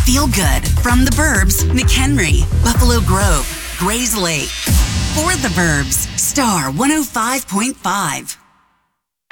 Feel good from the Burbs, McHenry, Buffalo Grove, Grays Lake. For the Burbs, Star 105.5.